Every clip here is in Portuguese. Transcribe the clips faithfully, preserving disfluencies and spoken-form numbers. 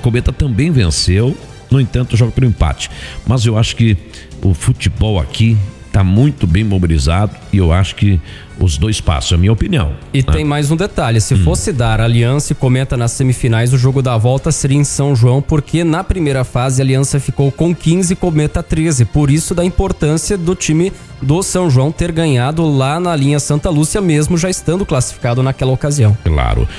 Cometa também venceu, no entanto joga pelo empate. Mas eu acho que o futebol aqui está muito bem mobilizado e eu acho que os dois passam, é a minha opinião. E né? Tem mais um detalhe, se hum. fosse dar Aliança e Cometa nas semifinais, o jogo da volta seria em São João, porque na primeira fase a Aliança ficou com quinze e Cometa treze, por isso da importância do time do São João ter ganhado lá na linha Santa Lúcia, mesmo já estando classificado naquela ocasião. Claro,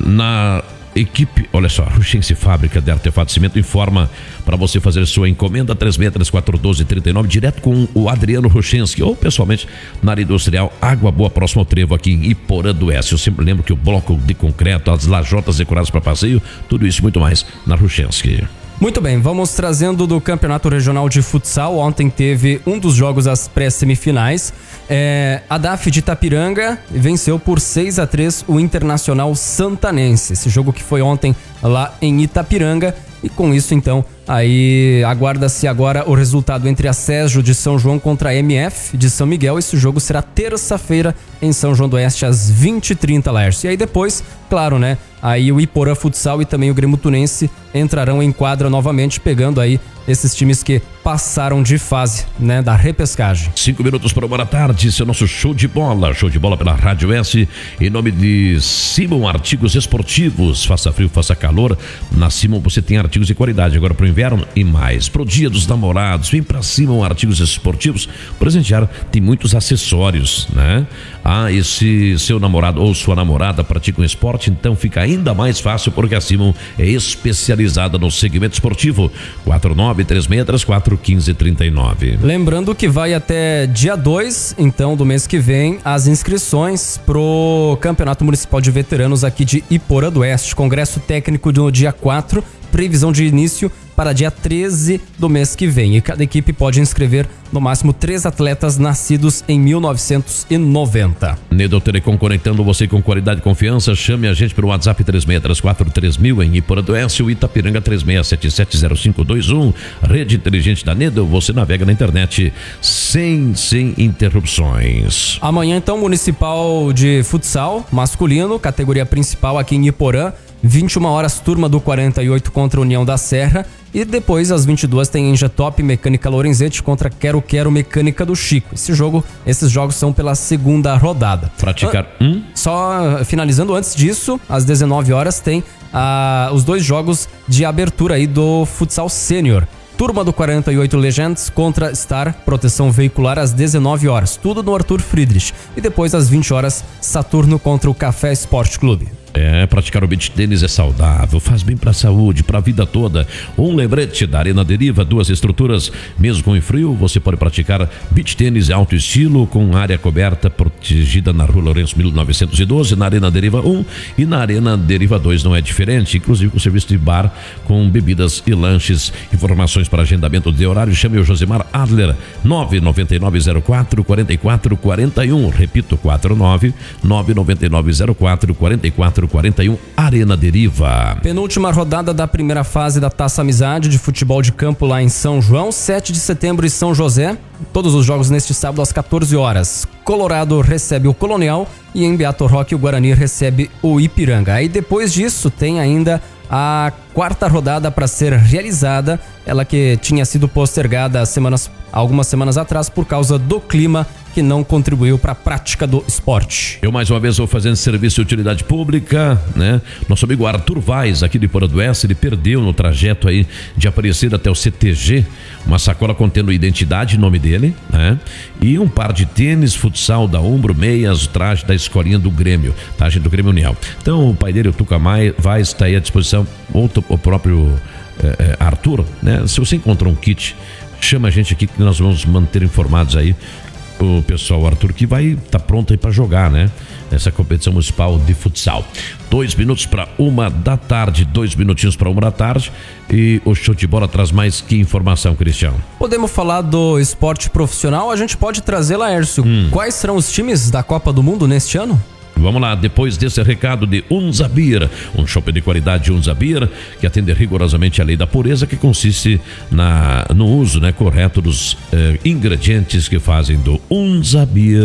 na equipe, olha só, Ruchense Fábrica de Artefato de Cimento informa para você fazer sua encomenda três seis três quatro um dois três nove direto com o Adriano Ruchense ou pessoalmente na área industrial Água Boa, próximo ao Trevo, aqui em Iporã do Oeste. Eu sempre lembro que o bloco de concreto, as lajotas decoradas para passeio, tudo isso e muito mais na Ruchense. Muito bem, vamos trazendo do Campeonato Regional de Futsal. Ontem teve um dos jogos das pré-semifinais. É, a D A F de Itapiranga venceu por seis a três o Internacional Santanense. Esse jogo que foi ontem lá em Itapiranga. E com isso, então, aí aguarda-se agora o resultado entre a Sésio de São João contra a M F de São Miguel. Esse jogo será terça-feira em São João do Oeste, às vinte e trinta, Laércio. E aí depois, claro, né? Aí o Iporã Futsal e também o Grêmio Tunense entrarão em quadra novamente, pegando aí esses times que passaram de fase, né, da repescagem. Cinco minutos para uma da tarde, esse é o nosso show de bola. Show de bola pela Rádio S, em nome de Simon Artigos Esportivos. Faça frio, faça calor, na Simon você tem artigos de qualidade. Agora pro inverno e mais. Pro Dia dos Namorados, vem pra Simon Artigos Esportivos presentear. Tem muitos acessórios, né? Ah, esse seu namorado ou sua namorada pratica um esporte, então fica ainda mais fácil, porque a Simon é especializada no segmento esportivo. quatro nove três seis três quatro um cinco três nove. Lembrando que vai até dia dois, então, do mês que vem, as inscrições pro Campeonato Municipal de Veteranos aqui de Iporã do Oeste. Congresso técnico no dia quatro, previsão de início para dia treze do mês que vem. E cada equipe pode inscrever no máximo três atletas nascidos em mil novecentos e noventa. Nedel Telecom, conectando você com qualidade e confiança. Chame a gente pelo WhatsApp três seis três quatro três mil em Iporã do Oeste, o Itapiranga três seis sete sete zero cinco dois um. Rede inteligente da Nedel, você navega na internet sem, sem interrupções. Amanhã, então, Municipal de Futsal masculino, categoria principal aqui em Iporã. vinte e uma horas, turma do quarenta e oito contra a União da Serra. E depois, às vinte e duas, tem Engetop Mecânica Lorenzetti contra Quero Quero Mecânica do Chico. Esse jogo, esses jogos são pela segunda rodada. Praticar um. Só finalizando, antes disso, às dezenove horas, tem ah, os dois jogos de abertura aí do Futsal Sênior. Turma do quarenta e oito Legends contra Star Proteção Veicular às dezenove horas. Tudo no Arthur Friedrich. E depois, às vinte horas, Saturno contra o Café Esporte Clube. É, praticar o beach tênis é saudável, faz bem pra saúde, pra vida toda. Um lembrete da Arena Deriva, duas estruturas, mesmo com frio, você pode praticar beach tênis alto estilo, com área coberta, protegida na Rua Lourenço mil novecentos e doze, na Arena Deriva um e na Arena Deriva dois não é diferente, inclusive com serviço de bar, com bebidas e lanches. Informações para agendamento de horário, chame o Josemar Adler, nove nove nove zero quatro quatro quatro quatro um, repito, quatro nove nove nove nove zero quatro quatro quatro quarenta e um, Arena Deriva. Penúltima rodada da primeira fase da Taça Amizade de futebol de campo lá em São João, sete de setembro em São José. Todos os jogos neste sábado às quatorze horas. Colorado recebe o Colonial e em Beato Roque o Guarani recebe o Ipiranga. Aí depois disso tem ainda a quarta rodada para ser realizada, ela que tinha sido postergada semanas, algumas semanas atrás por causa do clima que não contribuiu para a prática do esporte. Eu mais uma vez vou fazendo serviço de utilidade pública, né? Nosso amigo Arthur Vaz, aqui de Iporã do Oeste, ele perdeu no trajeto aí de Aparecida até o C T G uma sacola contendo identidade, nome dele, né? E um par de tênis, futsal da Umbro, meias, traje da escolinha do Grêmio, traje do Grêmio União. Então o pai dele, o Tuca Vaz, está aí à disposição, ou o próprio é, Arthur, né? Se você encontrar um kit, chama a gente aqui que nós vamos manter informados aí o pessoal Arthur, que vai estar tá pronto aí para jogar, né? Nessa competição municipal de futsal. Dois minutos para uma da tarde, dois minutinhos para uma da tarde. E o show de bola traz mais que informação, Cristiano? Podemos falar do esporte profissional? A gente pode trazer, Laércio, hum. quais serão os times da Copa do Mundo neste ano? Vamos lá, depois desse recado de Unzabir, um chopp de qualidade Unzabir, que atende rigorosamente a lei da pureza, que consiste na, no uso, né, correto dos eh, ingredientes que fazem do Unzabir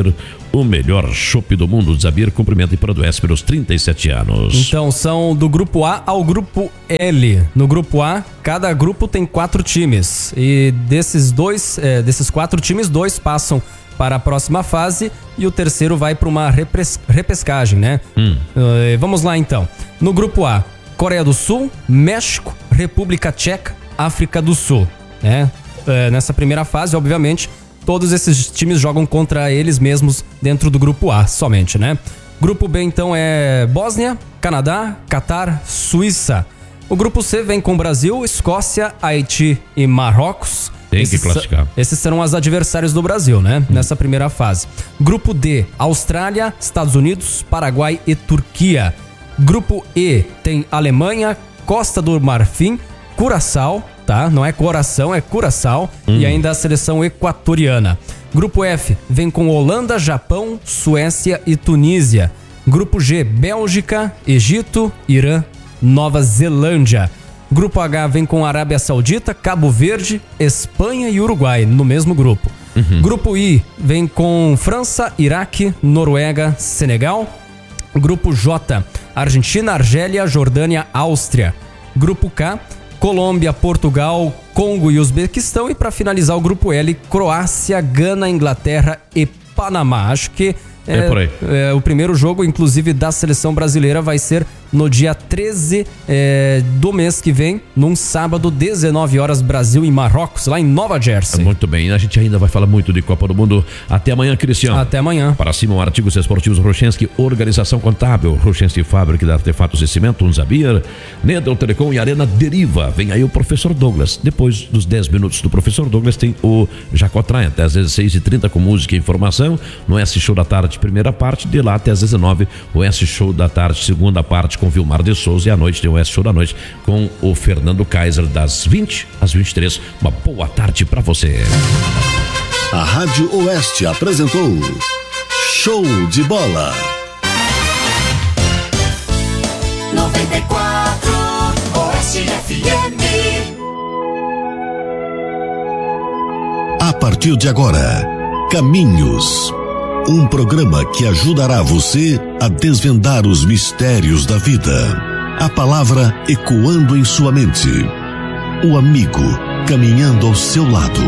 o melhor chopp do mundo. Zabir cumprimenta e Iporadoense pelos trinta e sete anos. Então, são do grupo A ao grupo L. No grupo A, cada grupo tem quatro times. E desses dois, é, desses quatro times, dois passam para a próxima fase e o terceiro vai para uma repes- repescagem, né? Hum. Uh, vamos lá então. No grupo A, Coreia do Sul, México, República Tcheca, África do Sul, né? Uh, nessa primeira fase, obviamente, todos esses times jogam contra eles mesmos dentro do grupo A somente, né? Grupo B, então, é Bósnia, Canadá, Catar, Suíça. O grupo C vem com Brasil, Escócia, Haiti e Marrocos. Tem esses, que classificar. Esses serão os adversários do Brasil, né? Hum. Nessa primeira fase. Grupo D, Austrália, Estados Unidos, Paraguai e Turquia. Grupo E tem Alemanha, Costa do Marfim, Curaçao, tá? Não é coração, é Curaçao. Hum. E ainda a seleção equatoriana. Grupo F vem com Holanda, Japão, Suécia e Tunísia. Grupo G, Bélgica, Egito, Irã, Nova Zelândia. Grupo H vem com Arábia Saudita, Cabo Verde, Espanha e Uruguai, no mesmo grupo. Uhum. Grupo I vem com França, Iraque, Noruega, Senegal. Grupo J, Argentina, Argélia, Jordânia, Áustria. Grupo K, Colômbia, Portugal, Congo e Uzbequistão. E para finalizar o grupo L, Croácia, Gana, Inglaterra e Panamá. Acho que é, é por aí. É, o primeiro jogo, inclusive, da seleção brasileira vai ser no dia treze é, do mês que vem, num sábado, dezenove horas, Brasil e Marrocos, lá em Nova Jersey. Muito bem, a gente ainda vai falar muito de Copa do Mundo. Até amanhã, Cristiano. Até amanhã. Para cima, um Artigos Esportivos Rochensky, Organização Contábil, Rochensky Fábrica de Artefatos e Cimento, um Zabir, Nedel Telecom e Arena Deriva. Vem aí o Professor Douglas. Depois dos dez minutos do Professor Douglas, tem o Jacotran, até às dezesseis e trinta com música e informação. No S Show da Tarde, primeira parte, de lá até às dezenove, o S Show da Tarde, segunda parte, com Vilmar de Souza, e à noite tem o S Show da Noite com o Fernando Kaiser, das vinte às vinte e três. Uma boa tarde pra você. A Rádio Oeste apresentou Show de Bola. noventa e quatro Oeste F M. A partir de agora, Caminhos. Um programa que ajudará você a desvendar os mistérios da vida. A palavra ecoando em sua mente. O amigo caminhando ao seu lado.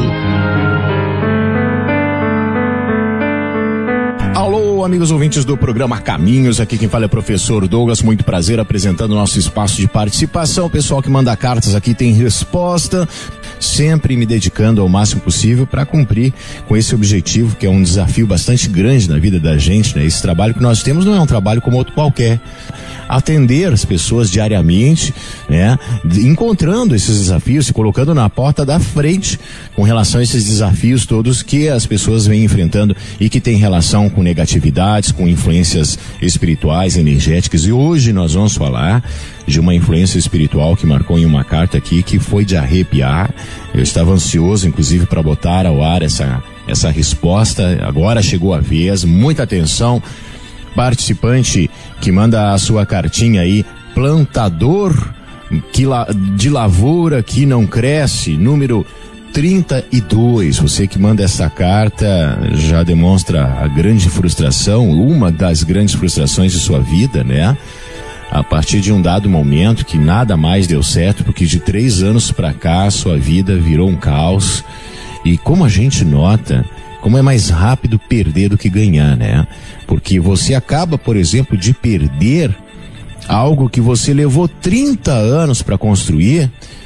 Alô, amigos ouvintes do programa Caminhos, aqui quem fala é o professor Douglas, muito prazer apresentando o nosso espaço de participação. O pessoal que manda cartas aqui tem resposta, sempre me dedicando ao máximo possível para cumprir com esse objetivo, que é um desafio bastante grande na vida da gente, né? Esse trabalho que nós temos não é um trabalho como outro qualquer. Atender as pessoas diariamente, né? Encontrando esses desafios, se colocando na porta da frente com relação a esses desafios todos que as pessoas vêm enfrentando e que tem relação com negatividades, com influências espirituais, energéticas. E hoje nós vamos falar de uma influência espiritual que marcou em uma carta aqui que foi de arrepiar. Eu estava ansioso, inclusive, para botar ao ar essa, essa resposta. Agora chegou a vez, muita atenção. Participante que manda a sua cartinha aí, plantador que la, de lavoura que não cresce, número trinta e dois. Você que manda essa carta já demonstra a grande frustração, uma das grandes frustrações de sua vida, né? A partir de um dado momento que nada mais deu certo, porque de três anos pra cá sua vida virou um caos. E como a gente nota, como é mais rápido perder do que ganhar, né? Porque você acaba, por exemplo, de perder algo que você levou trinta anos para construir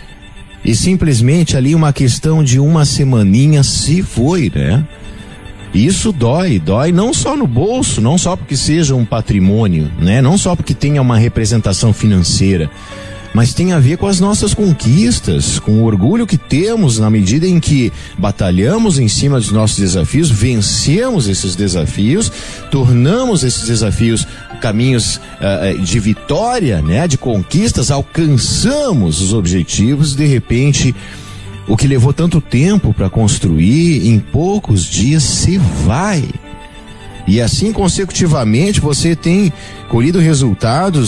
e simplesmente ali uma questão de uma semaninha se foi, né? Isso dói, dói não só no bolso, não só porque seja um patrimônio, né? Não só porque tenha uma representação financeira, mas tem a ver com as nossas conquistas, com o orgulho que temos na medida em que batalhamos em cima dos nossos desafios, vencemos esses desafios, tornamos esses desafios caminhos uh, de vitória, né? De conquistas, alcançamos os objetivos e de repente o que levou tanto tempo para construir, em poucos dias se vai. E assim consecutivamente você tem colhido resultados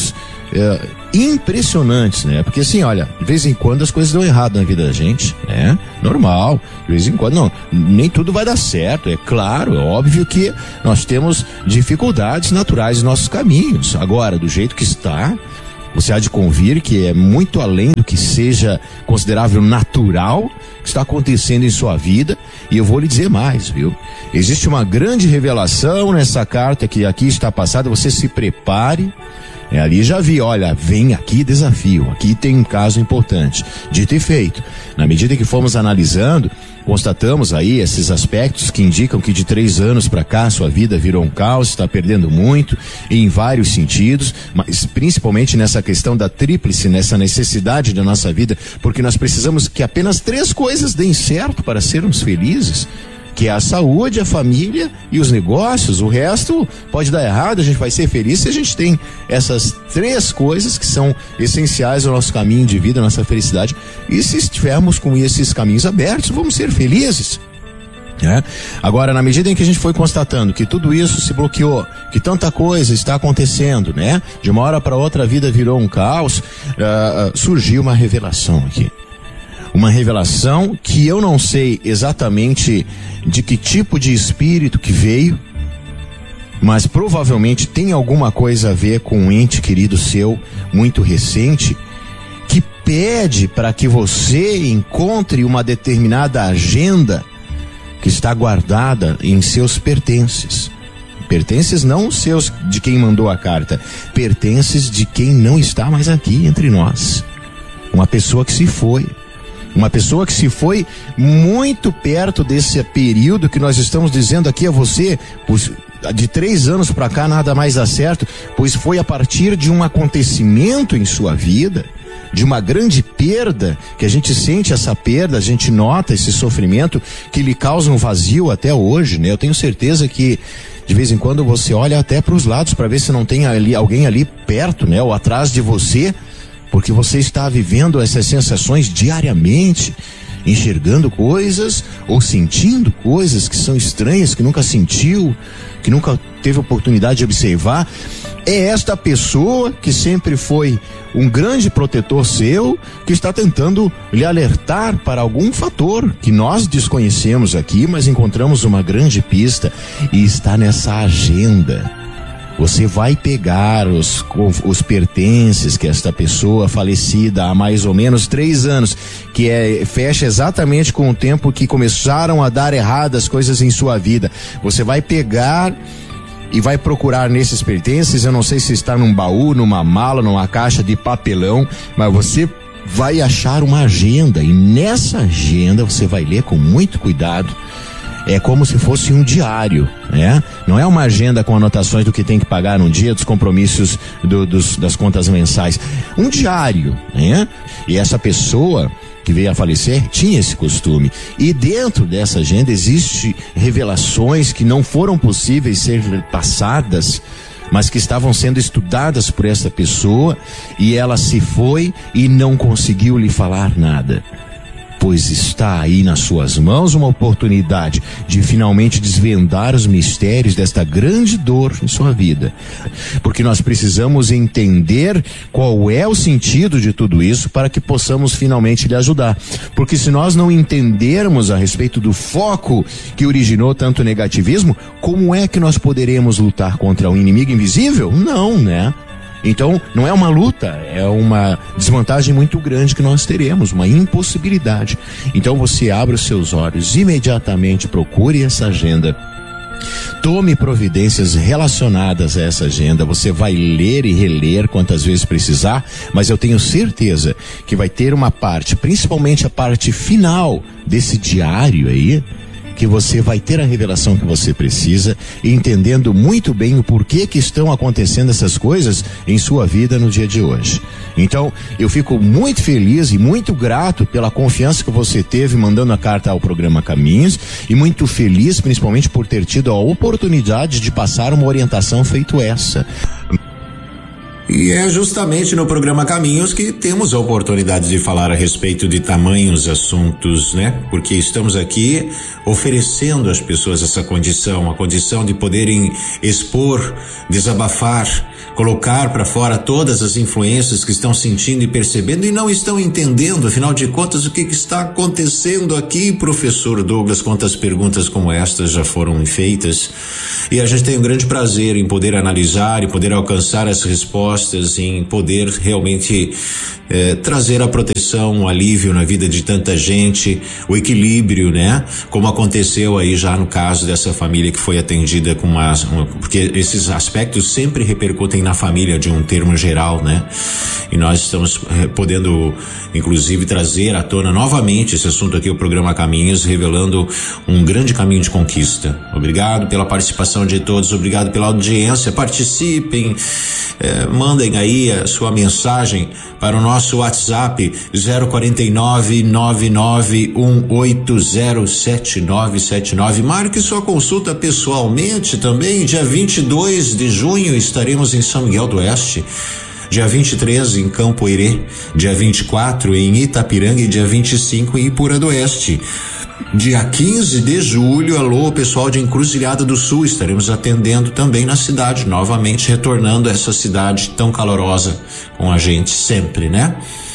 é, impressionantes, né? Porque assim, olha, de vez em quando as coisas dão errado na vida da gente, né? Normal, de vez em quando, não, nem tudo vai dar certo, é claro, é óbvio que nós temos dificuldades naturais nos nossos caminhos. Agora, do jeito que está, você há de convir que é muito além do que seja considerável natural que está acontecendo em sua vida, e eu vou lhe dizer mais, viu? Existe uma grande revelação nessa carta que aqui está passada, você se prepare. É, ali já vi, olha, vem aqui desafio, aqui tem um caso importante. Dito e feito, na medida que fomos analisando, constatamos aí esses aspectos que indicam que de três anos para cá sua vida virou um caos, está perdendo muito em vários sentidos, mas principalmente nessa questão da tríplice, nessa necessidade da nossa vida, porque nós precisamos que apenas três coisas deem certo para sermos felizes, que é a saúde, a família e os negócios. O resto pode dar errado, a gente vai ser feliz se a gente tem essas três coisas que são essenciais ao nosso caminho de vida, à nossa felicidade. E se estivermos com esses caminhos abertos, vamos ser felizes. É. Agora, na medida em que a gente foi constatando que tudo isso se bloqueou, que tanta coisa está acontecendo, né? De uma hora para outra a vida virou um caos, uh, surgiu uma revelação aqui. Uma revelação que eu não sei exatamente de que tipo de espírito que veio, mas provavelmente tem alguma coisa a ver com um ente querido seu, muito recente, que pede para que você encontre uma determinada agenda que está guardada em seus pertences. Pertences não os seus de quem mandou a carta, pertences de quem não está mais aqui entre nós. Uma pessoa que se foi. Uma pessoa que se foi muito perto desse período que nós estamos dizendo aqui a você, de três anos para cá nada mais dá certo, pois foi a partir de um acontecimento em sua vida, de uma grande perda, que a gente sente essa perda, a gente nota esse sofrimento que lhe causa um vazio até hoje, né? Eu tenho certeza que de vez em quando você olha até para os lados para ver se não tem ali, alguém ali perto, né? Ou atrás de você, porque você está vivendo essas sensações diariamente, enxergando coisas ou sentindo coisas que são estranhas, que nunca sentiu, que nunca teve oportunidade de observar. É esta pessoa que sempre foi um grande protetor seu, que está tentando lhe alertar para algum fator que nós desconhecemos aqui, mas encontramos uma grande pista e está nessa agenda. Você vai pegar os, os pertences que esta pessoa falecida há mais ou menos três anos, que é, fecha exatamente com o tempo que começaram a dar erradas coisas em sua vida. Você vai pegar e vai procurar nesses pertences, eu não sei se está num baú, numa mala, numa caixa de papelão, mas você vai achar uma agenda, e nessa agenda você vai ler com muito cuidado. É como se fosse um diário, né? Não é uma agenda com anotações do que tem que pagar num dia, dos compromissos do, dos, das contas mensais. Um diário, né? E essa pessoa que veio a falecer tinha esse costume. E dentro dessa agenda existe revelações que não foram possíveis ser passadas, mas que estavam sendo estudadas por essa pessoa, e ela se foi e não conseguiu lhe falar nada. Pois está aí nas suas mãos uma oportunidade de finalmente desvendar os mistérios desta grande dor em sua vida. Porque nós precisamos entender qual é o sentido de tudo isso para que possamos finalmente lhe ajudar. Porque se nós não entendermos a respeito do foco que originou tanto negativismo, como é que nós poderemos lutar contra um inimigo invisível? Não, né? Então, não é uma luta, é uma desvantagem muito grande que nós teremos, uma impossibilidade. Então, você abre os seus olhos, imediatamente procure essa agenda, tome providências relacionadas a essa agenda. Você vai ler e reler quantas vezes precisar, mas eu tenho certeza que vai ter uma parte, principalmente a parte final desse diário aí, que você vai ter a revelação que você precisa, entendendo muito bem o porquê que estão acontecendo essas coisas em sua vida no dia de hoje. Então, eu fico muito feliz e muito grato pela confiança que você teve mandando a carta ao programa Caminhos, e muito feliz principalmente por ter tido a oportunidade de passar uma orientação feito essa. E é justamente no programa Caminhos que temos a oportunidade de falar a respeito de tamanhos assuntos, né? Porque estamos aqui oferecendo às pessoas essa condição, a condição de poderem expor, desabafar colocar para fora todas as influências que estão sentindo e percebendo e não estão entendendo, afinal de contas, o que, que está acontecendo aqui, professor Douglas, quantas perguntas como estas já foram feitas, e a gente tem um grande prazer em poder analisar e poder alcançar as respostas, em poder realmente eh, trazer a proteção, o alívio na vida de tanta gente, o equilíbrio, né? Como aconteceu aí já no caso dessa família que foi atendida com uma, uma porque esses aspectos sempre repercutem na família de um termo geral, né? E nós estamos eh, podendo, inclusive, trazer à tona novamente esse assunto aqui, o programa Caminhos, revelando um grande caminho de conquista. Obrigado pela participação de todos, obrigado pela audiência, participem, eh, mandem aí a sua mensagem para o nosso WhatsApp zero quarenta e nove, nove nove um oito zero sete nove sete nove. Marque sua consulta pessoalmente também. Dia vinte e dois de junho estaremos em São Miguel do Oeste. Dia vinte e três em Campo Herê, dia vinte e quatro em Itapiranga e dia vinte e cinco em Ipura do Oeste. Dia quinze de julho, alô, pessoal de Encruzilhada do Sul, estaremos atendendo também na cidade, novamente retornando a essa cidade tão calorosa com a gente sempre, né?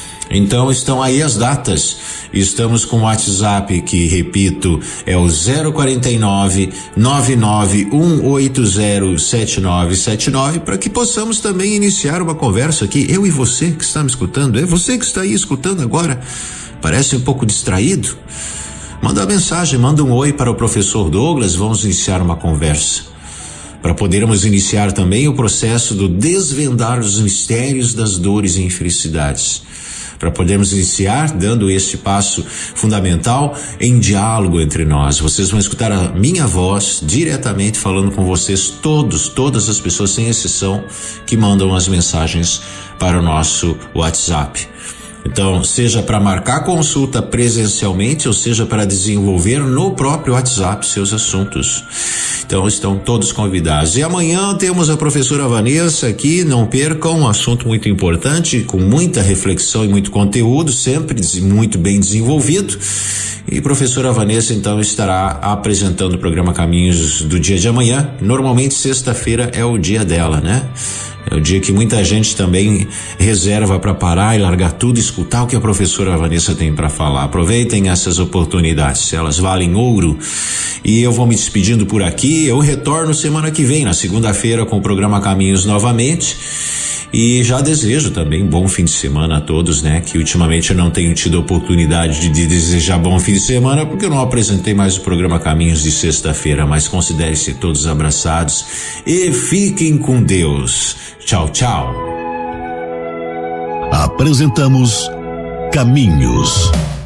Então estão aí as datas. Estamos com o WhatsApp que, repito, é o zero quarenta e nove, nove nove um oito zero sete nove sete nove, para que possamos também iniciar uma conversa aqui, eu e você que está me escutando, é você que está aí escutando agora, parece um pouco distraído? Manda uma mensagem, manda um oi para o professor Douglas, vamos iniciar uma conversa. Para podermos iniciar também o processo do desvendar os mistérios das dores e infelicidades. Para podermos iniciar dando este passo fundamental em diálogo entre nós. Vocês vão escutar a minha voz diretamente falando com vocês, todos, todas as pessoas sem exceção que mandam as mensagens para o nosso WhatsApp. Então, seja para marcar consulta presencialmente ou seja para desenvolver no próprio WhatsApp seus assuntos. Então, estão todos convidados. E amanhã temos a professora Vanessa aqui, não percam, um assunto muito importante, com muita reflexão e muito conteúdo, sempre muito bem desenvolvido. E a professora Vanessa, então, estará apresentando o programa Caminhos do dia de amanhã. Normalmente, sexta-feira é o dia dela, né? É o dia que muita gente também reserva para parar e largar tudo e escutar o que a professora Vanessa tem para falar. Aproveitem essas oportunidades, elas valem ouro. E eu vou me despedindo por aqui. Eu retorno semana que vem, na segunda-feira, com o programa Caminhos novamente. E já desejo também bom fim de semana a todos, né? Que ultimamente eu não tenho tido a oportunidade de, de desejar bom fim de semana, porque eu não apresentei mais o programa Caminhos de sexta-feira, mas considere-se todos abraçados e fiquem com Deus. Tchau, tchau. Apresentamos Caminhos.